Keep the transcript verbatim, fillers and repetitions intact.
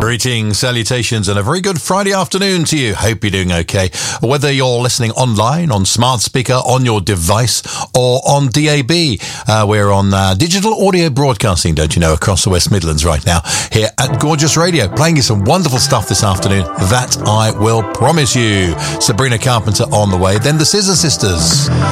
Greetings, salutations, and a very good Friday afternoon to you. Hope you're doing okay. Whether you're listening online, on smart speaker, on your device, or on D A B, uh, we're on uh, digital audio broadcasting, don't you know, across the West Midlands right now, here at Gorgeous Radio, playing you some wonderful stuff this afternoon, that I will promise you. Sabrina Carpenter on the way, then the Scissor Sisters.